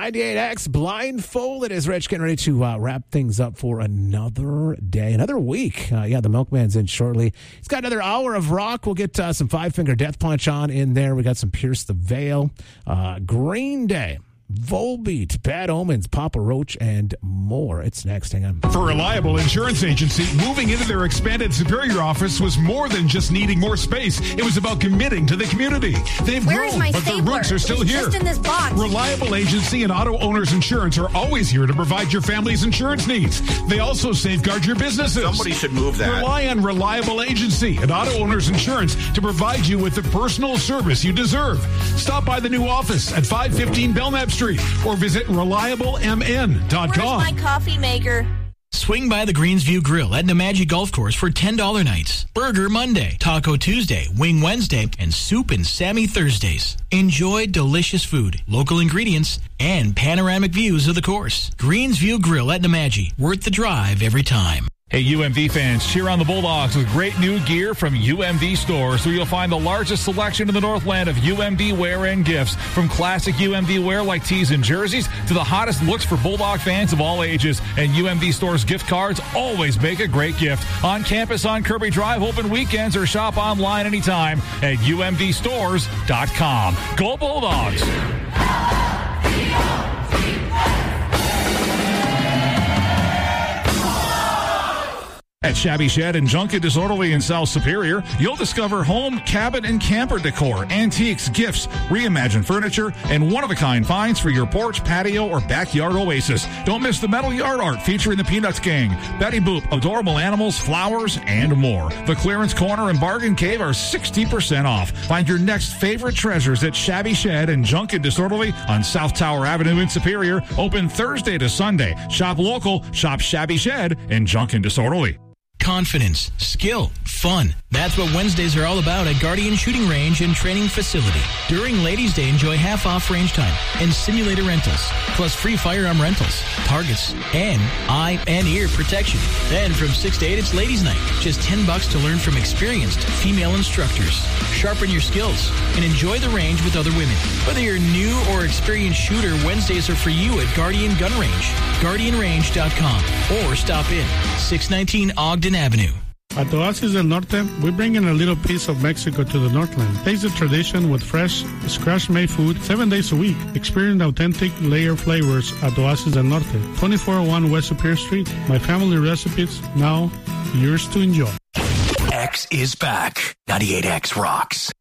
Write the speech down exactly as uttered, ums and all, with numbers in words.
ninety-eight X Blindfolded as Rich getting ready to uh, wrap things up for another day, another week. Uh, yeah, the Milkman's in shortly. He's got another hour of rock. We'll get uh, some Five Finger Death Punch on in there. We got some Pierce the Veil, uh, Green Day, Volbeat, Bad Omens, Papa Roach, and more. It's next. Hang on. For Reliable Insurance Agency, moving into their expanded Superior office was more than just needing more space. It was about committing to the community. They've Where's grown, my but stapler? their roots are still It's here. just in this box. Reliable Agency and Auto Owners Insurance are always here to provide your family's insurance needs. They also safeguard your businesses. Somebody should move that. Rely on Reliable Agency and Auto Owners Insurance to provide you with the personal service you deserve. Stop by the new office at five fifteen Belknap Street or visit reliable m n dot com. Where's my coffee maker? Swing by the Greensview Grill at Namaji Golf Course for ten dollars nights. Burger Monday, Taco Tuesday, Wing Wednesday, and Soup and Sammy Thursdays. Enjoy delicious food, local ingredients, and panoramic views of the course. Greensview Grill at Namaji. Worth the drive every time. Hey, U M V fans, cheer on the Bulldogs with great new gear from U M V stores, where you'll find the largest selection in the Northland of U M V wear and gifts. From classic U M V wear like tees and jerseys to the hottest looks for Bulldog fans of all ages. And U M V stores gift cards always make a great gift. On campus on Kirby Drive, open weekends, or shop online anytime at U M V stores dot com. Go Bulldogs! At Shabby Shed and Junket Disorderly in South Superior, you'll discover home, cabin, and camper decor, antiques, gifts, reimagined furniture, and one-of-a-kind finds for your porch, patio, or backyard oasis. Don't miss the metal yard art featuring the Peanuts Gang, Betty Boop, adorable animals, flowers, and more. The Clearance Corner and Bargain Cave are sixty percent off. Find your next favorite treasures at Shabby Shed and Junket Disorderly on South Tower Avenue in Superior. Open Thursday to Sunday. Shop local, shop Shabby Shed and Junket Disorderly. Confidence, skill, fun. That's what Wednesdays are all about at Guardian Shooting Range and Training Facility. During Ladies' Day, enjoy half-off range time and simulator rentals, plus free firearm rentals, targets, and eye and ear protection. Then from six to eight, it's Ladies' Night. Just ten bucks to learn from experienced female instructors. Sharpen your skills and enjoy the range with other women. Whether you're new or experienced shooter, Wednesdays are for you at Guardian Gun Range, guardian range dot com, or stop in, six nineteen Ogden Avenue. At Oasis del Norte, we bring in a little piece of Mexico to the Northland. Taste the tradition with fresh, scratch-made food seven days a week. Experience authentic layer flavors at Oasis del Norte, twenty-four oh one West Superior Street. My family recipes, now yours to enjoy. X is back. ninety-eight X rocks.